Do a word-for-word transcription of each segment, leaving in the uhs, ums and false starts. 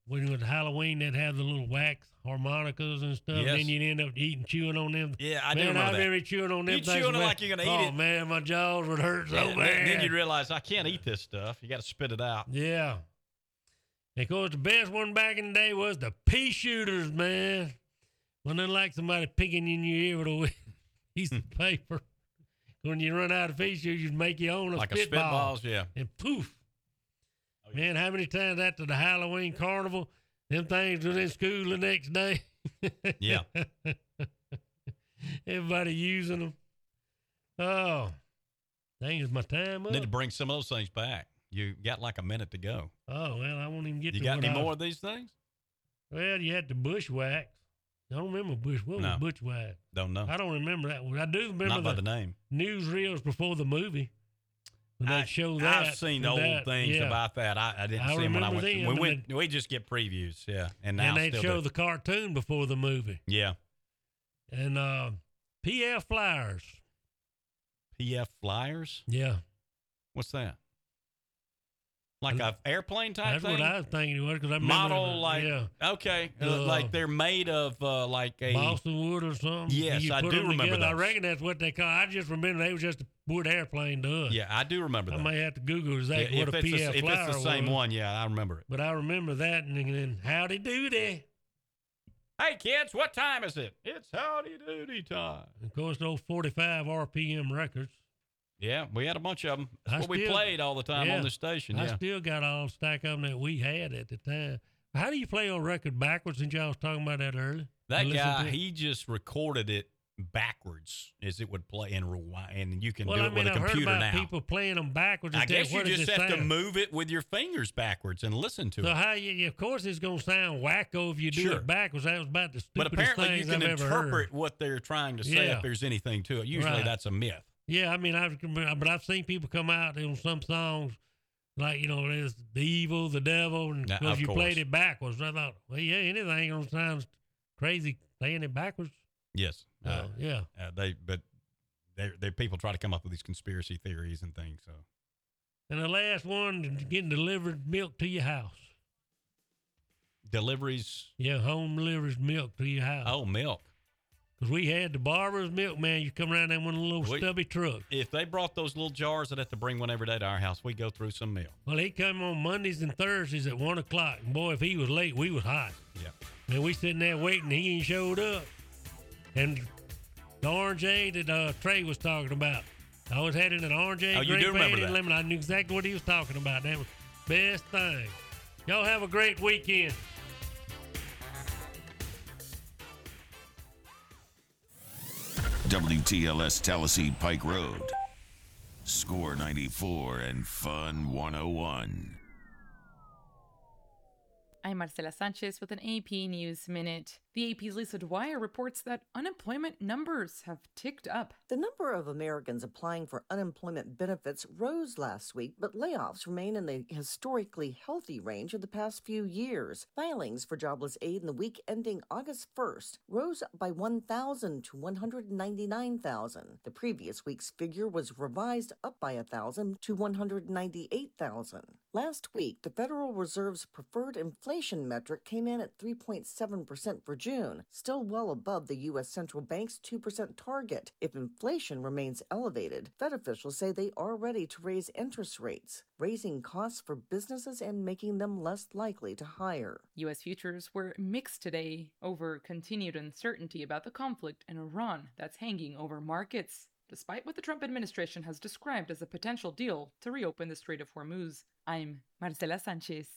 when it was Halloween, they'd have the little wax harmonicas and stuff. Yes. And then you'd end up eating, chewing on them. Yeah, I man, do remember I that. remember chewing on them You things. chewing it man. like you're gonna eat oh, it. Oh, man, my jaws would hurt so Yeah, bad. then you realize I can't eat this stuff. You got to spit it out. Yeah. And of course, the best one back in the day was the pea shooters, man. When they like somebody picking in your ear with a piece of paper. When you run out of pea shooters, you make your own a Like a spitball. spitballs, yeah. And poof. Man, how many times after the Halloween carnival, them things was in school the next day? Yeah. Everybody using them. Oh, dang, is my time up? Need to bring some of those things back. You got like a minute to go. Oh, well, I won't even get You to got what any I- more of these things? Well, you had the bushwhack. I don't remember bush. What No. was bushwhack? Don't know. I don't remember that one. I do remember Not by the, the name. newsreels before the movie. When I, they'd show that. I've seen and old that, things yeah. about that. I, I didn't I see them when I remember went. them, we and went. We just get previews, yeah. And now And they'd still show do. the cartoon before the movie. Yeah. And uh, P F Flyers. P F Flyers. Yeah. What's that? Like a airplane type That's thing. what I was thinking it was because I remember Model the- like yeah. okay, Uh, like they're made of uh, like a Boston wood or something. Yes, You I put do them remember together. I those. reckon that's what they call. I just remember they was just a wood airplane to us. Yeah, I do remember I that. may have to Google Yeah, exactly if what a it's P F the, if flyer it's the same was. one, yeah, I remember it. But I remember that, and then howdy doody. Hey kids, what time is it? It's howdy doody time. Of course, those forty-five R P M records. Yeah, we had a bunch of them. That's I what we still- played all the time yeah, on this station. I Yeah, still got all the stack of them that we had at the time. How do you play a record backwards? Since y'all was talking about that earlier. I that listened guy, to it. he just recorded it backwards as it would play and rewind, and you can Well, do I it mean, with a I've heard computer about now. people playing them backwards. I and tell guess you what does just it have to sound? move it with your fingers backwards and listen to So it. how you? Of course, it's gonna sound wacko if you do Sure. it backwards. That was about the But stupidest apparently, you things can I've ever interpret heard. what they're trying to say Yeah. if there's anything to it. Usually, Right. that's a myth. Yeah, I mean, I've but I've seen people come out on some songs, like you know, there's the evil, the devil, and Yeah, because of you course. played it backwards. I thought, well, yeah, anything gonna sound crazy playing it backwards. Yes. Uh, Uh, yeah. uh, they, but they, they people try to come up with these conspiracy theories and things. So And the last one, getting delivered milk to your house. deliveries. Yeah, home delivers milk to your house. Oh, milk. Because we had the barber's milk, man. You come around there with a little We- stubby truck. If they brought those little jars, I'd have to bring one every day to our house. We go through some milk. Well, he come on Mondays and Thursdays at one o'clock. And boy, if he was late, we was hot. Yeah. And we sitting there waiting. He ain't showed up. And the orangeade that uh, Trey was talking about. I always had it in an orangeade, Oh, you grape do remember and that. lemon. I knew exactly what he was talking about. That was best thing. Y'all have a great weekend. W T L S Tallahassee Pike Road. Score ninety-four and Fun one oh one. I'm Marcela Sanchez with an A P News Minute. The A P's Lisa Dwyer reports that unemployment numbers have ticked up. The number of Americans applying for unemployment benefits rose last week, but layoffs remain in the historically healthy range of the past few years. Filings for jobless aid in the week ending August first rose by one thousand to one hundred ninety-nine thousand. The previous week's figure was revised up by one thousand to one hundred ninety-eight thousand. Last week, the Federal Reserve's preferred inflation metric came in at three point seven percent for June, still well above the U S Central Bank's two percent target. If inflation remains elevated, Fed officials say they are ready to raise interest rates, raising costs for businesses and making them less likely to hire. U S futures were mixed today over continued uncertainty about the conflict in Iran that's hanging over markets, despite what the Trump administration has described as a potential deal to reopen the Strait of Hormuz. I'm Marcela Sanchez.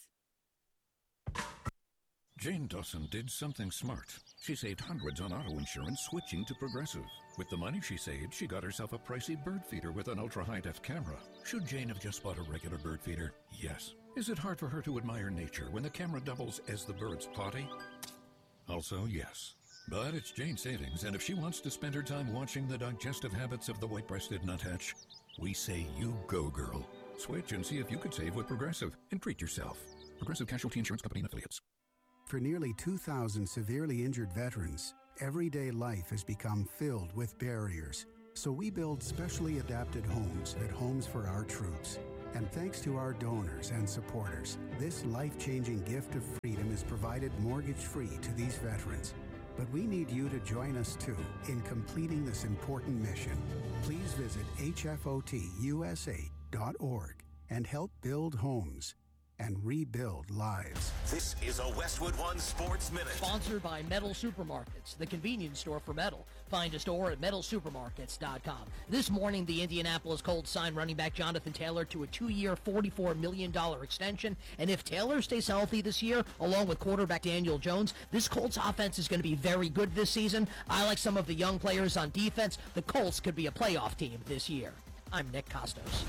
Jane Dawson did something smart. She saved hundreds on auto insurance switching to Progressive. With the money she saved, she got herself a pricey bird feeder with an ultra-high-def camera. Should Jane have just bought a regular bird feeder? Yes. Is it hard for her to admire nature when the camera doubles as the bird's potty? Also, yes. But it's Jane's savings, and if she wants to spend her time watching the digestive habits of the white-breasted nuthatch, we say you go, girl. Switch and see if you could save with Progressive and treat yourself. Progressive Casualty Insurance Company and Affiliates. For nearly two thousand severely injured veterans, everyday life has become filled with barriers. So we build specially adapted homes at Homes for Our Troops. And thanks to our donors and supporters, this life-changing gift of freedom is provided mortgage-free to these veterans. But we need you to join us, too, in completing this important mission. Please visit H F O T U S A dot org and help build homes and rebuild lives. This is a Westwood One Sports Minute. Sponsored by Metal Supermarkets, the convenience store for metal. Find a store at metal supermarkets dot com. This morning, the Indianapolis Colts signed running back Jonathan Taylor to a two-year, forty-four million dollars extension. And if Taylor stays healthy this year, along with quarterback Daniel Jones, this Colts offense is going to be very good this season. I like some of the young players on defense. The Colts could be a playoff team this year. I'm Nick Costos.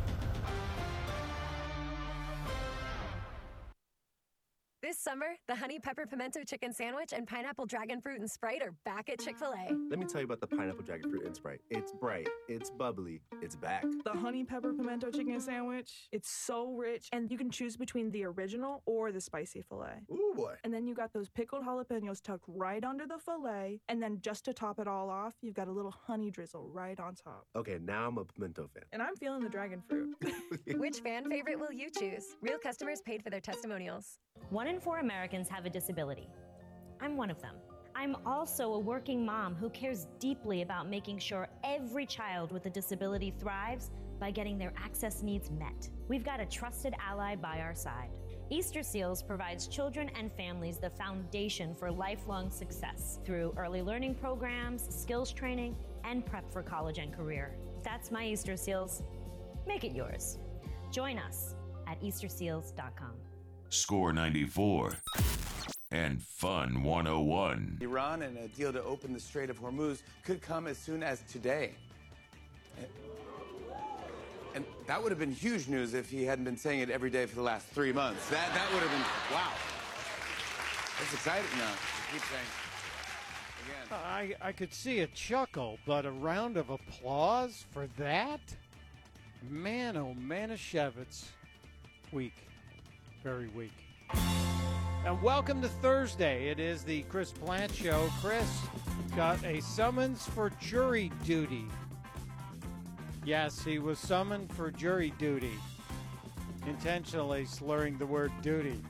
This summer, the Honey Pepper Pimento Chicken Sandwich and Pineapple Dragon Fruit and Sprite are back at Chick-fil-A. Let me tell you about the Pineapple Dragon Fruit and Sprite. It's bright, it's bubbly, it's back. The Honey Pepper Pimento Chicken Sandwich, it's so rich, and you can choose between the original or the spicy filet. Ooh, boy. And then you got those pickled jalapenos tucked right under the filet, and then just to top it all off, you've got a little honey drizzle right on top. Okay, now I'm a pimento fan. And I'm feeling the dragon fruit. Which fan favorite will you choose? Real customers paid for their testimonials. One in four Americans have a disability. I'm one of them. I'm also a working mom who cares deeply about making sure every child with a disability thrives by getting their access needs met. We've got a trusted ally by our side. Easter Seals provides children and families the foundation for lifelong success through early learning programs, skills training, and prep for college and career. That's my Easter Seals. Make it yours. Join us at easter seals dot com. Score ninety-four and Fun one oh one. Iran and a deal to open the Strait of Hormuz could come as soon as today. And that would have been huge news if he hadn't been saying it every day for the last three months. That that would have been, wow. That's exciting now. Keep saying again. I, I could see a chuckle, but a round of applause for that? Man, oh, Manischewitz. Weak. Very weak. And welcome to Thursday. It is the Chris Plant Show. Chris got a summons for jury duty. Yes, he was summoned for jury duty. Intentionally slurring the word duty.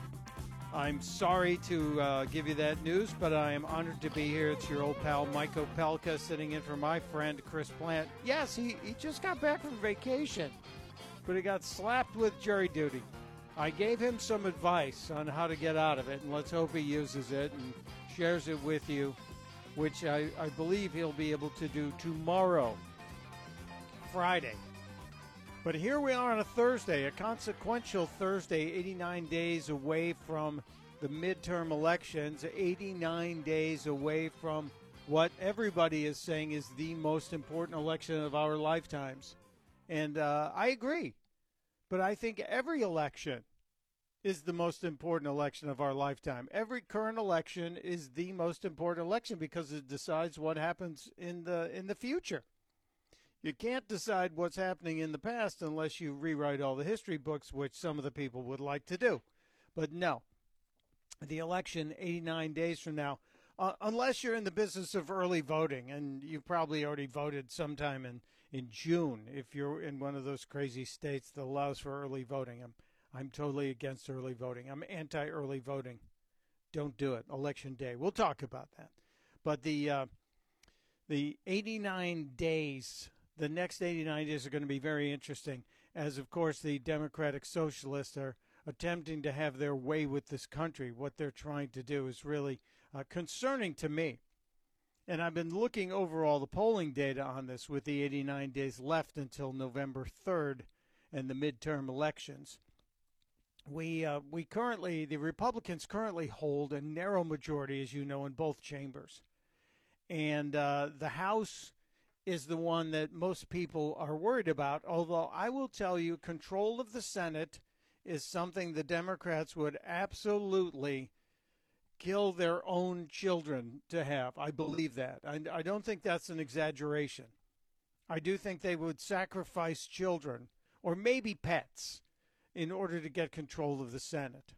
I'm sorry to uh, give you that news, but I am honored to be here. It's your old pal, Mike Opelka, sitting in for my friend, Chris Plant. Yes, he, he just got back from vacation, but he got slapped with jury duty. I gave him some advice on how to get out of it, and let's hope he uses it and shares it with you, which I, I believe he'll be able to do tomorrow, Friday. But here we are on a Thursday, a consequential Thursday, eighty-nine days away from the midterm elections, eighty-nine days away from what everybody is saying is the most important election of our lifetimes. And uh, I agree. But I think every election is the most important election of our lifetime. Every current election is the most important election because it decides what happens in the in the future. You can't decide what's happening in the past unless you rewrite all the history books, which some of the people would like to do. But no, the election eighty-nine days from now, uh, unless you're in the business of early voting, and you probably already voted sometime in, in June, if you're in one of those crazy states that allows for early voting. I'm, I'm totally against early voting. I'm anti-early voting. Don't do it. Election day. We'll talk about that. But the uh, the eighty-nine days... The next eighty-nine days are going to be very interesting, as, of course, the Democratic Socialists are attempting to have their way with this country. What they're trying to do is really uh, concerning to me. And I've been looking over all the polling data on this with the eighty-nine days left until November third and the midterm elections. We, uh, we currently, the Republicans currently hold a narrow majority, as you know, in both chambers. And uh, the House is the one that most people are worried about, although I will tell you control of the Senate is something the Democrats would absolutely kill their own children to have. I believe that. I, I don't think that's an exaggeration. I do think they would sacrifice children, or maybe pets, in order to get control of the Senate.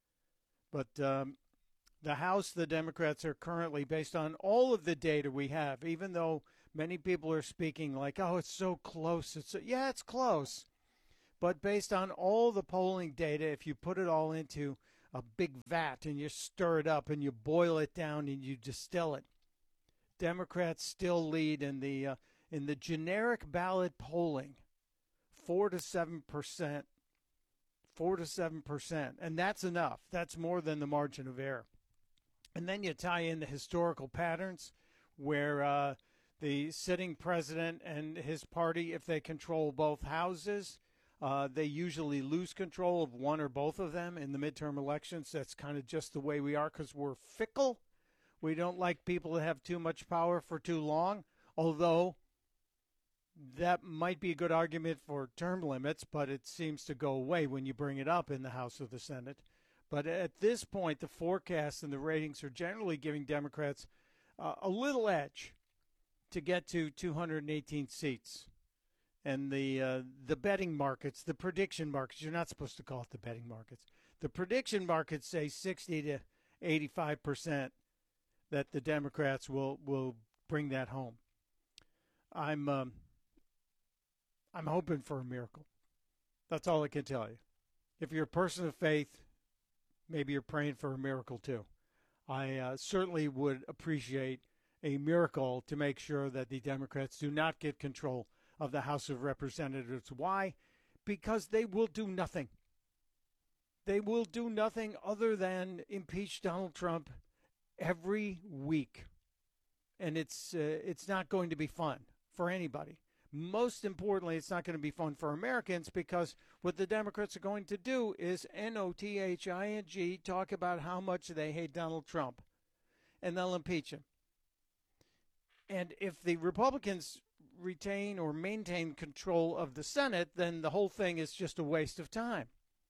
But um, the House, the Democrats are currently, based on all of the data we have, even though many people are speaking like, oh, it's so close. It's so, yeah, it's close. But based on all the polling data, if you put it all into a big vat and you stir it up and you boil it down and you distill it, Democrats still lead in the uh, in the generic ballot polling, four to seven percent, four to seven percent, and that's enough. That's more than the margin of error. And then you tie in the historical patterns, where uh, the sitting president and his party, if they control both houses, uh, they usually lose control of one or both of them in the midterm elections. That's kind of just the way we are because we're fickle. We don't like people that have too much power for too long, although that might be a good argument for term limits, but it seems to go away when you bring it up in the House or the Senate. But at this point, the forecasts and the ratings are generally giving Democrats uh, a little edge to get to two hundred eighteen seats. And the uh, the betting markets, the prediction markets, you're not supposed to call it the betting markets. The prediction markets say sixty to eighty-five percent that the Democrats will, will bring that home. I'm um, I'm hoping for a miracle. That's all I can tell you. If you're a person of faith, maybe you're praying for a miracle too. I uh, certainly would appreciate a miracle to make sure that the Democrats do not get control of the House of Representatives. Why? Because they will do nothing. They will do nothing other than impeach Donald Trump every week. And it's uh, it's not going to be fun for anybody. Most importantly, it's not going to be fun for Americans because what the Democrats are going to do is N O T H I N G, talk about how much they hate Donald Trump, and they'll impeach him. And if the Republicans retain or maintain control of the Senate, then the whole thing is just a waste of time,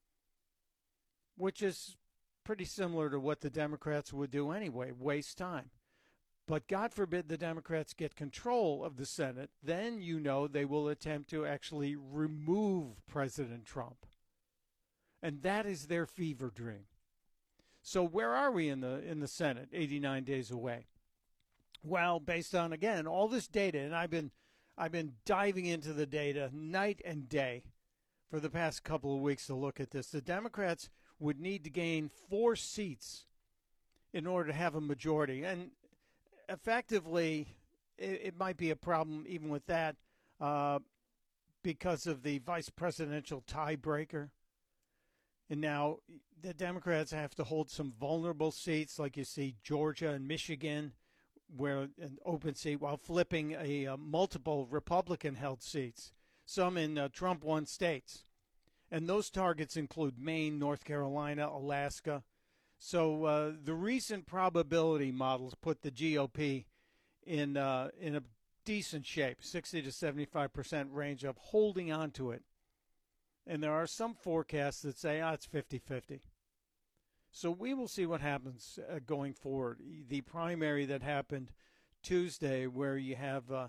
which is pretty similar to what the Democrats would do anyway, waste time. But God forbid the Democrats get control of the Senate, then you know they will attempt to actually remove President Trump. And that is their fever dream. So where are we in the in the Senate, eighty-nine days away? Well, based on, again, all this data, and I've been I've been diving into the data night and day for the past couple of weeks to look at this. The Democrats would need to gain four seats in order to have a majority. And effectively, it, it might be a problem even with that uh, because of the vice presidential tiebreaker. And now the Democrats have to hold some vulnerable seats, like you see Georgia and Michigan, where an open seat, while flipping a uh, multiple Republican-held seats, some in uh, Trump-won states. And those targets include Maine, North Carolina, Alaska. So uh, the recent probability models put the G O P in uh, in a decent shape, sixty to seventy-five percent range of holding on to it. And there are some forecasts that say, ah, it's fifty-fifty. So we will see what happens uh, going forward. The primary that happened Tuesday, where you have uh,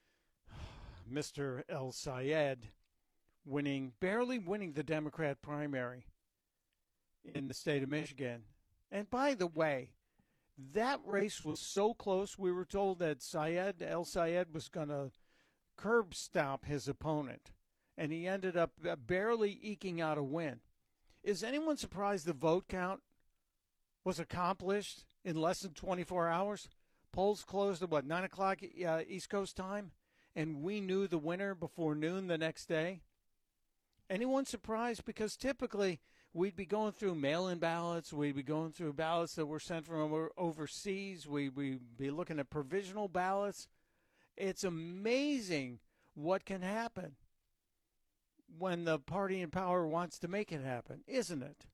Mister El Sayed winning, barely winning the Democrat primary in the state of Michigan. And by the way, that race was so close, we were told that Sayed, El Sayed was going to curb stomp his opponent, and he ended up barely eking out a win. Is anyone surprised the vote count was accomplished in less than twenty-four hours? Polls closed at, what, nine o'clock uh, East Coast time? And we knew the winner before noon the next day? Anyone surprised? Because typically we'd be going through mail-in ballots. We'd be going through ballots that were sent from over- overseas. We'd, we'd be looking at provisional ballots. It's amazing what can happen when the party in power wants to make it happen, isn't it?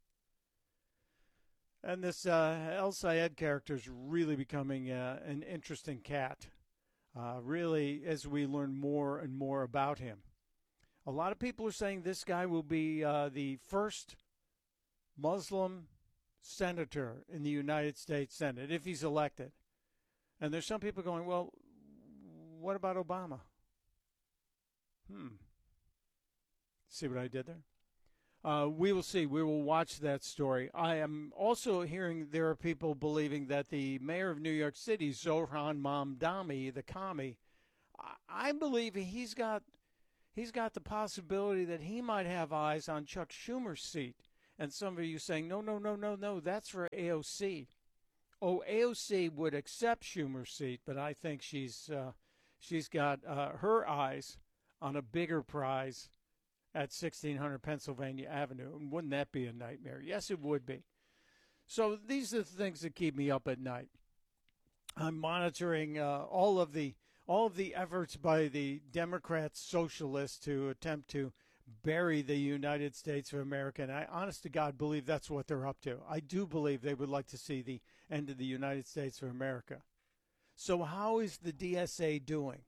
And this uh, El Sayed character is really becoming uh, an interesting cat, uh, really, as we learn more and more about him. A lot of people are saying this guy will be uh, the first Muslim senator in the United States Senate if he's elected. And there's some people going, well, what about Obama? Hmm. See what I did there? Uh, we will see. We will watch that story. I am also hearing there are people believing that the mayor of New York City, Zohran Mamdani, the commie, I, I believe he's got he's got the possibility that he might have eyes on Chuck Schumer's seat. And some of you saying, no, no, no, no, no, that's for A O C. Oh, A O C would accept Schumer's seat, but I think she's uh, she's got uh, her eyes on a bigger prize at sixteen hundred Pennsylvania Avenue. And wouldn't that be a nightmare? Yes, it would be. So these are the things that keep me up at night. I'm monitoring uh, all of the all of the efforts by the Democrat socialists to attempt to bury the United States of America. And I, honest to God, believe that's what they're up to. I do believe they would like to see the end of the United States of America. So how is the D S A doing?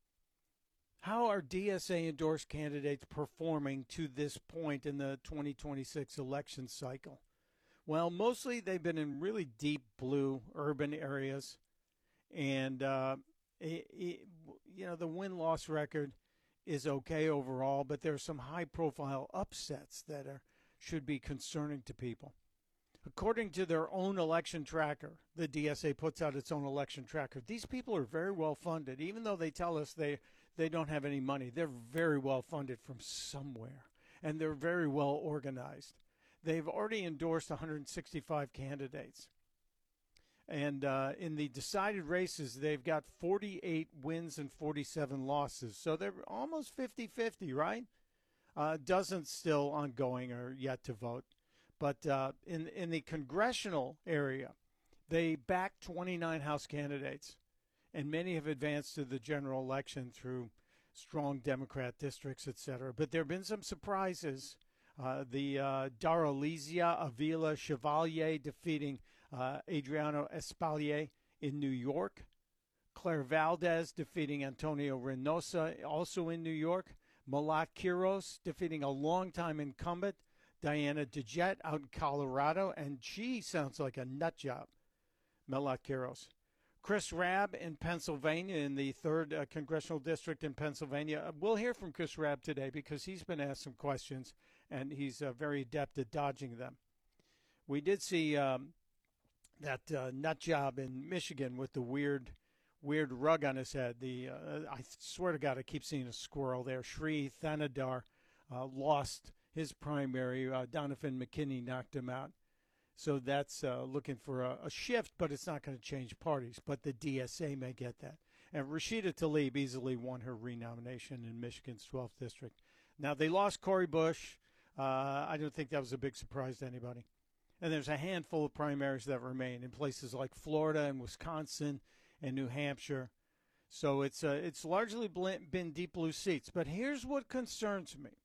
How are D S A-endorsed candidates performing to this point in the twenty twenty-six election cycle? Well, mostly they've been in really deep blue urban areas. And, uh, it, it, you know, the win-loss record is okay overall, but there are some high-profile upsets that are should be concerning to people. According to their own election tracker, the D S A puts out its own election tracker. These people are very well funded. Even though they tell us they, they don't have any money, they're very well funded from somewhere, and they're very well organized. They've already endorsed one hundred sixty-five candidates. And uh, in the decided races, they've got forty-eight wins and forty-seven losses. So they're almost fifty-fifty, right? Uh, dozens still ongoing or yet to vote. But uh, in, in the congressional area, they backed twenty-nine House candidates. And many have advanced to the general election through strong Democrat districts, et cetera. But there have been some surprises. Uh, the uh, Daralizia Avila Chevalier defeating Uh, Adriano Espalier in New York. Claire Valdez defeating Antonio Reynosa, also in New York. Malat Quiros defeating a longtime incumbent, Diana DeJet, out in Colorado. And she sounds like a nut job, Malat Quiros. Chris Rabb in Pennsylvania, in the third uh, Congressional District in Pennsylvania. We'll hear from Chris Rabb today because he's been asked some questions, and he's uh, very adept at dodging them. We did see... Um, that uh, nut job in Michigan with the weird weird rug on his head. The uh, I swear to God, I keep seeing a squirrel there. Sri Thanadar uh, lost his primary. Uh, Donovan McKinney knocked him out. So that's uh, looking for a, a shift, but it's not going to change parties. But the D S A may get that. And Rashida Tlaib easily won her renomination in Michigan's twelfth district. Now, they lost Cori Bush. Uh, I don't think that was a big surprise to anybody. And there's a handful of primaries that remain in places like Florida and Wisconsin and New Hampshire. So it's uh, it's largely been deep blue seats. But here's what concerns me.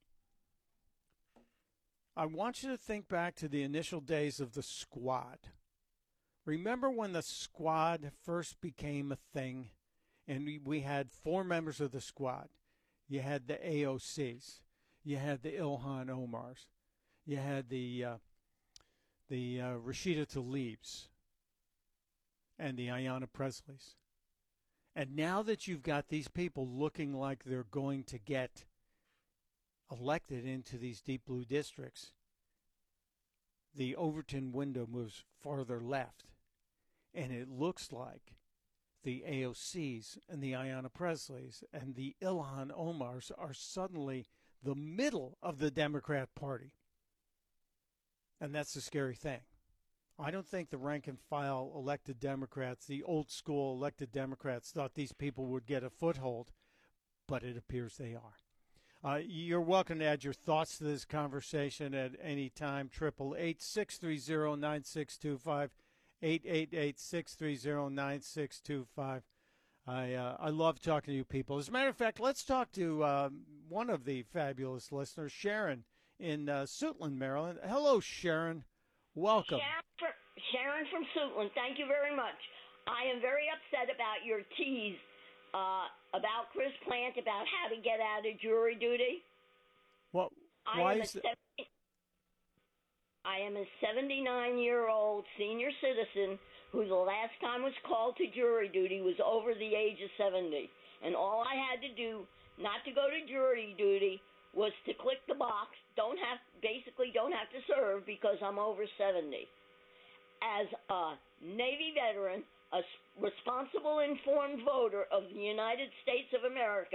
I want you to think back to the initial days of the squad. Remember when the squad first became a thing and we, we had four members of the squad? You had the A O Cs. You had the Ilhan Omars. You had the... Uh, the uh, Rashida Tlaibs and the Ayanna Presleys. And now that you've got these people looking like they're going to get elected into these deep blue districts, the Overton window moves farther left. And it looks like the A O Cs and the Ayanna Presleys and the Ilhan Omars are suddenly the middle of the Democrat Party. And that's the scary thing. I don't think the rank and file elected Democrats, the old school elected Democrats, thought these people would get a foothold, but it appears they are. Uh, you're welcome to add your thoughts to this conversation at any time. Triple eight six three zero nine six two five, eight eight eight six three zero nine six two five. I uh, I love talking to you people. As a matter of fact, let's talk to uh, one of the fabulous listeners, Sharon, in uh, Suitland, Maryland. Hello, Sharon. Welcome. Sharon, for, Sharon from Suitland, thank you very much. I am very upset about your tease uh, about Chris Plant about how to get out of jury duty. What? I Why am is a it? I am a seventy-nine-year-old senior citizen who the last time was called to jury duty was over the age of seventy. And all I had to do not to go to jury duty was to click the box, don't have, basically don't have to serve because I'm over seventy. As a Navy veteran, a responsible, informed voter of the United States of America,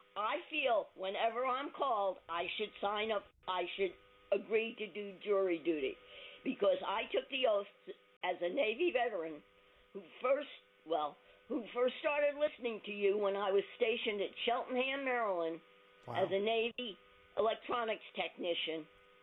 I feel whenever I'm called, I should sign up, I should agree to do jury duty. Because I took the oath as a Navy veteran who first, well, who first started listening to you when I was stationed at Cheltenham, Maryland, wow. as a Navy electronics technician.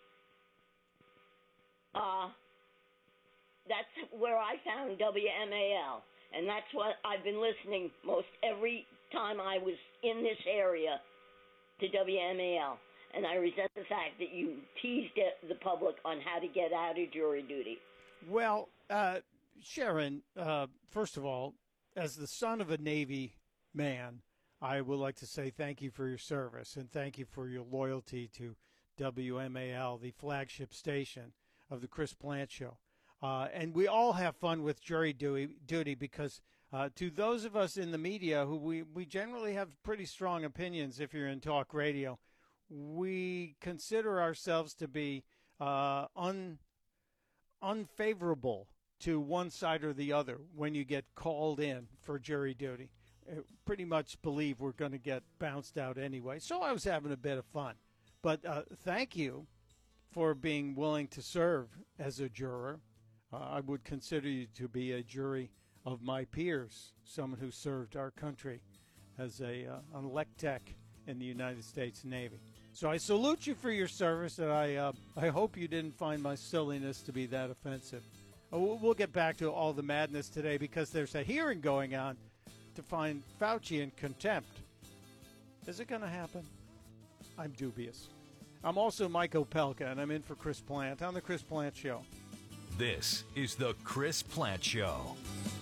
Uh, that's where I found W M A L, and that's what I've been listening most every time I was in this area to W M A L. And I resent the fact that you teased the public on how to get out of jury duty. Well, uh, Sharon, uh, first of all, as the son of a Navy man, I would like to say thank you for your service and thank you for your loyalty to W M A L, the flagship station of the Chris Plante Show. Uh, and we all have fun with jury duty, duty because uh, to those of us in the media who we, we generally have pretty strong opinions if you're in talk radio, we consider ourselves to be uh, un, unfavorable to one side or the other when you get called in for jury duty. Uh, pretty much believe we're going to get bounced out anyway. So I was having a bit of fun. But uh, thank you for being willing to serve as a juror. Uh, I would consider you to be a jury of my peers, someone who served our country as a uh, an elect tech in the United States Navy. So I salute you for your service, and I uh, I hope you didn't find my silliness to be that offensive. Uh, we'll get back to all the madness today because there's a hearing going on to find Fauci in contempt. Is it going to happen? I'm dubious. I'm also Mike Opelka, and I'm in for Chris Plante on the Chris Plante Show. This is the Chris Plante Show.